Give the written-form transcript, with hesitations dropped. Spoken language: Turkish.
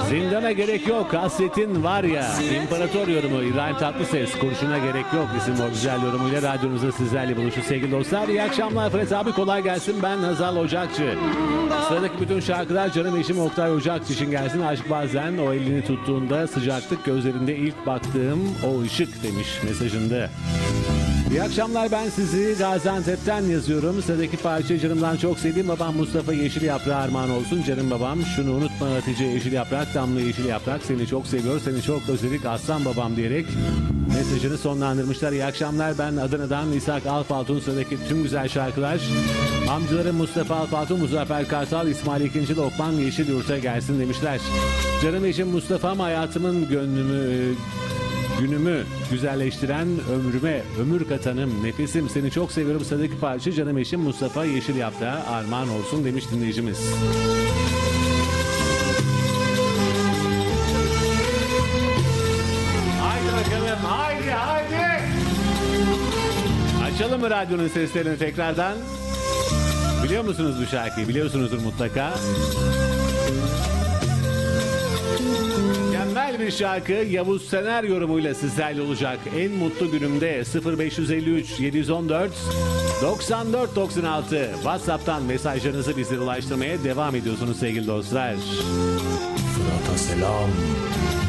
Zindana gerek yok, hasretin var ya. İmparator yorumu İbrahim Tatlıses. Kurşuna gerek yok isim o güzel yorumuyla radyonuzda sizlerle buluşur sevgili dostlar. İyi akşamlar Fred abi, kolay gelsin. Ben Hazal Ocakçı. Sıradaki bütün şarkılar canım eşim Oktay Ocakçı için gelsin. Aşk bazen o elini tuttuğunda sıcaklık gözlerinde ilk baktığım o ışık demiş mesajında. İyi akşamlar, ben sizi Gaziantep'ten yazıyorum. Sıradaki parça canımdan çok sevdiğim babam Mustafa Yeşil Yaprak armağan olsun. Canım babam şunu unutma, Hatice Yeşil Yaprak, Damla Yeşil Yaprak seni çok seviyor, seni çok özledik aslan babam diyerek mesajını sonlandırmışlar. İyi akşamlar, ben Adana'dan İshak Alpaltun. Sıradaki tüm güzel şarkılar amcalarım Mustafa Alpaltun, Muzaffer Kartal, İsmail İkinci Lokman Yeşil Yurt'a gelsin demişler. Canım eşim Mustafa'm, hayatımın günümü güzelleştiren ömür katanım, nefesim, seni çok seviyorum. Sıradaki parça canım eşim Mustafa Yeşil Yaprak'a armağan olsun demiş dinleyicimiz. Haydi bakalım, haydi. Açalım mı radyonun seslerini tekrardan? Biliyor musunuz bu şarkıyı? Biliyorsunuzdur mutlaka. Mükemmel bir şarkı, Yavuz Sener yorumuyla sizlerle olacak. En mutlu günümde 0553 714 94 96 WhatsApp'tan mesajlarınızı bize ulaştırmaya devam ediyorsunuz sevgili dostlar. Fırat'a selam.